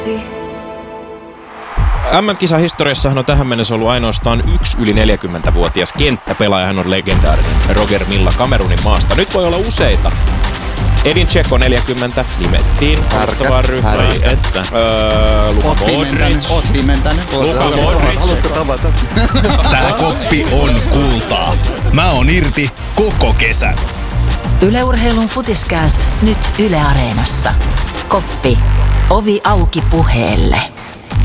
MM-kisahistoriassahan on tähän mennessä ollut ainoastaan yksi yli 40-vuotias kenttäpelaaja. Hän on legendaarinen Roger Milla Kamerunin maasta. Nyt voi olla useita. Edin Dzeko 40 nimettiin haastavaan ryhmään. Luka Modric. Oot pimentänyt. Luka Modric. Haluatko tavata? Tää koppi on kultaa. Mä oon irti koko kesän. Yle Urheilun Futiskääst nyt Yle Areenassa. Koppi. Ovi auki puheelle.